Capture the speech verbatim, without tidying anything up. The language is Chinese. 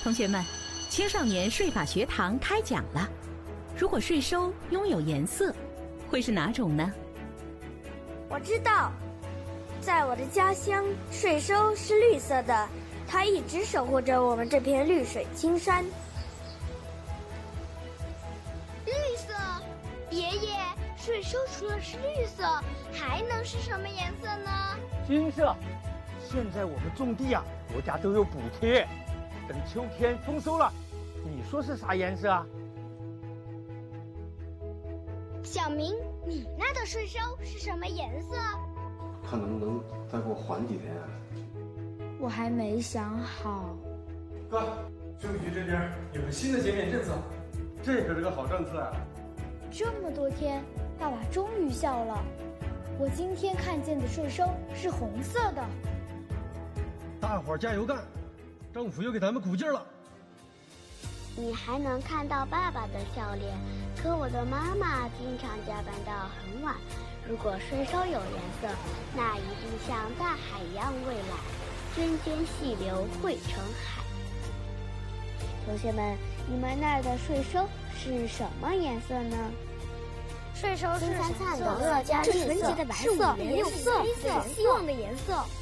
同学们，青少年税法学堂开讲了。如果税收拥有颜色，会是哪种呢？ 我知道，在我的家乡，税收是绿色的，它一直守护着我们这片绿水青山。 绿色，爷爷，税收除了是绿色，还能是什么颜色呢？ 金色。现在我们种地啊，国家都有补贴。等秋天丰收了，你说是啥颜色啊？ 小明，你那的税收是什么颜色？ 看能不能再给我缓几天啊？ 我还没想好。 哥，税务局这边有个新的减免政策，这可是个好政策啊！ 这么多天，爸爸终于笑了。我今天看见的税收是红色的。 大伙儿加油干！政府又给咱们鼓劲儿了。 你还能看到爸爸的笑脸，可我的妈妈经常加班到很晚。如果税收有颜色，那一定像大海一样蔚蓝，涓涓细流汇成海。同学们，你们那儿的税收是什么颜色呢？ 税收是金灿灿的乐加绿色， 纯洁的白色， 是五颜六色、希望的颜色。